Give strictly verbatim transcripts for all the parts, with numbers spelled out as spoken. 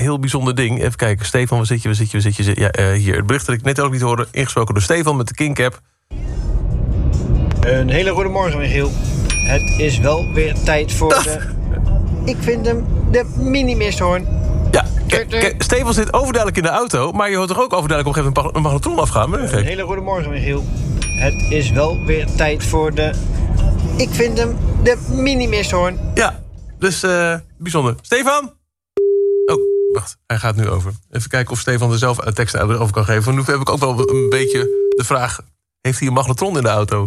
heel bijzonder ding. Even kijken, Stefan, waar zit je, waar zit je, waar zit je? Ja, uh, hier, het bericht dat ik net ook niet hoorde, ingesproken door Stefan met de Kink-app. Een hele goede morgen, Michiel. Het is wel weer tijd voor de... Ik vind hem de mini-misthoorn. Ja, k- k- Stefan zit overduidelijk in de auto, maar je hoort toch ook overduidelijk op een gegeven moment een magnetron afgaan? Een hele goede morgen, Michiel. Het is wel weer tijd voor de... Ik vind hem de mini-misthoorn. Ja, dus uh, bijzonder. Stefan? Oh, wacht, hij gaat nu over. Even kijken of Stefan er zelf een tekst over kan geven. Nu heb ik ook wel een beetje de vraag... Heeft hij een magnetron in de auto?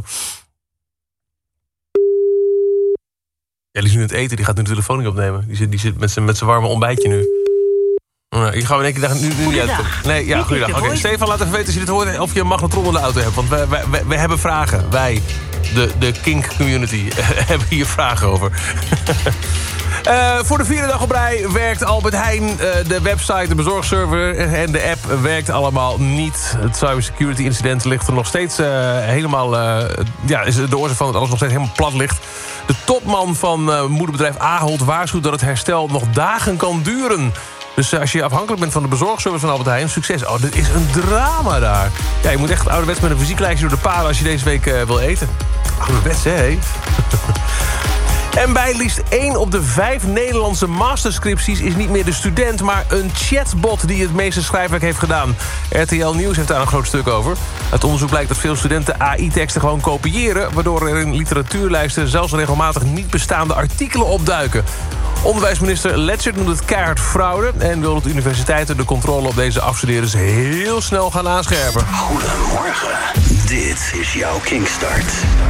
Ja, die is nu aan het eten, die gaat nu de telefoon niet opnemen. Die zit, die zit met zijn met zijn warme ontbijtje nu. Nou, hier gaan we in één keer... Nu, nu niet uit. Nee, ja, goeiedag. Oké, okay. Stefan, laat even weten als je dit hoort... of je een magnetron in de auto hebt. Want wij, wij, wij, wij hebben vragen. Wij, de, de Kink-community, hebben hier vragen over. Uh, voor de vierde dag op rij werkt Albert Heijn. Uh, de website, de bezorgserver en de app werkt allemaal niet. Het cybersecurity incident ligt er nog steeds uh, helemaal... Uh, ja, is de oorzaak van dat alles nog steeds helemaal plat ligt. De topman van uh, moederbedrijf Ahold waarschuwt dat het herstel nog dagen kan duren. Dus uh, als je afhankelijk bent van de bezorgservice van Albert Heijn... succes. Oh, dit is een drama daar. Ja, je moet echt ouderwets met een fysieklijstje door de paden... als je deze week uh, wil eten. Ouderwets, hè? En bij liefst één op de vijf Nederlandse masterscripties... is niet meer de student, maar een chatbot die het meeste schrijfwerk heeft gedaan. R T L Nieuws heeft daar een groot stuk over. Uit onderzoek blijkt dat veel studenten A I-teksten gewoon kopiëren... waardoor er in literatuurlijsten zelfs regelmatig niet bestaande artikelen opduiken. Onderwijsminister Letzert noemt het keihard fraude... en wil dat universiteiten de controle op deze afstudeerders heel snel gaan aanscherpen. Goedemorgen, dit is jouw Kinkstart.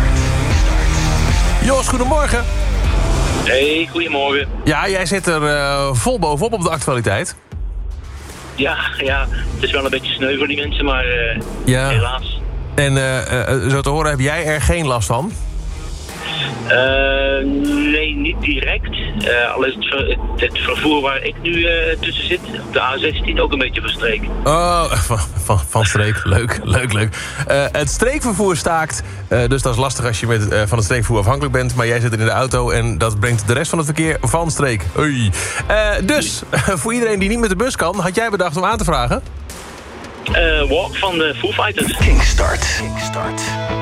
Jos, goedemorgen. Hey, goedemorgen. Ja, jij zit er uh, vol bovenop op de actualiteit. Ja, ja, het is wel een beetje sneu voor die mensen, maar uh, ja. helaas. En uh, uh, zo te horen heb jij er geen last van? Uh, nee, niet direct. Uh, al is het, ver, het, het vervoer waar ik nu uh, tussen zit, op de A zestien, ook een beetje verstreken. Oh, van, van, van streek. Leuk, leuk, leuk. Uh, het streekvervoer staakt, uh, dus dat is lastig als je met, uh, van het streekvervoer afhankelijk bent. Maar jij zit er in de auto en dat brengt de rest van het verkeer van streek. Oei. Uh, dus, voor iedereen die niet met de bus kan, had jij bedacht om aan te vragen? Uh, walk van de Foo Fighters. Kinkstart. Kinkstart.